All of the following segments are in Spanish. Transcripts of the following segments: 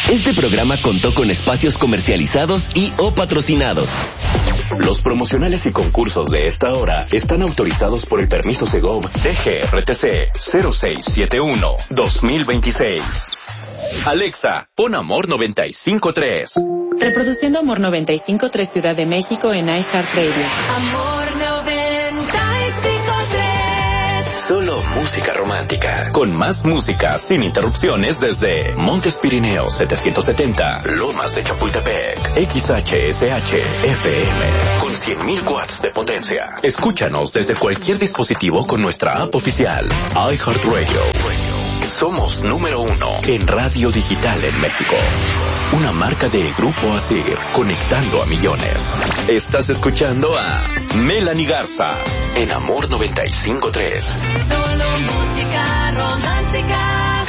Este programa contó con espacios comercializados y o patrocinados. Los promocionales y concursos de esta hora están autorizados por el permiso Segov DGRTC 0671-2026. Alexa, pon Amor 95.3. Reproduciendo Amor 95.3 Ciudad de México en iHeartRadio. Amor 95.3. Solo música romántica. Con más música sin interrupciones desde Montes Pirineos 770, Lomas de Chapultepec, XHSH FM, con 100.000 watts de potencia. Escúchanos desde cualquier dispositivo con nuestra app oficial, iHeartRadio. Somos número 1 en radio digital en México. Una marca de Grupo Asir, conectando a millones. Estás escuchando a Melanie Garza en Amor 95.3. Solo música romántica.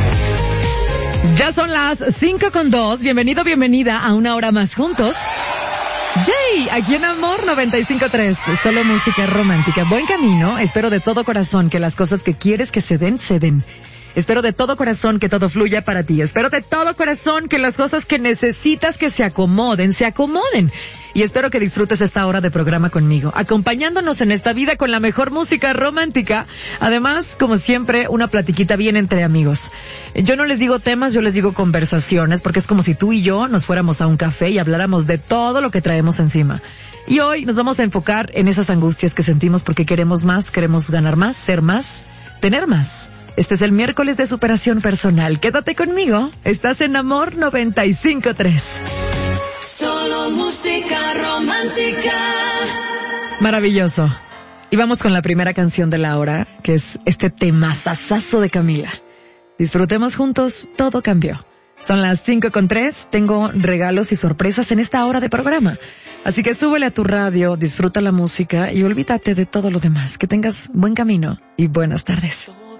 Ya son las 5:02. Bienvenido, bienvenida a una hora más juntos. Jay, aquí en Amor 95.3, solo música romántica. Buen camino. Espero de todo corazón que las cosas que quieres que se den, se den. Espero de todo corazón que todo fluya para ti. Espero de todo corazón que las cosas que necesitas que se acomoden, se acomoden. Y espero que disfrutes esta hora de programa conmigo, acompañándonos en esta vida con la mejor música romántica. Además, como siempre, una platiquita bien entre amigos. Yo no les digo temas, yo les digo conversaciones, porque es como si tú y yo nos fuéramos a un café y habláramos de todo lo que traemos encima. Y hoy nos vamos a enfocar en esas angustias que sentimos porque queremos más, queremos ganar más, ser más, tener más. Este es el miércoles de superación personal. Quédate conmigo. Estás en Amor 95.3. Solo música romántica. Maravilloso. Y vamos con la primera canción de la hora, que es este temazazazo de Camila. Disfrutemos juntos, todo cambió. Son las 5:03, tengo regalos y sorpresas en esta hora de programa. Así que súbele a tu radio, disfruta la música y olvídate de todo lo demás. Que tengas buen camino y buenas tardes.